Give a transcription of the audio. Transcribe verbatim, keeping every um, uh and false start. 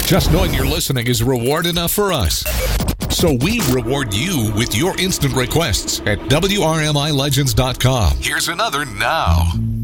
Just knowing you're listening is reward enough for us. So we reward you with your instant requests at W R M I Legends dot com. Here's another now.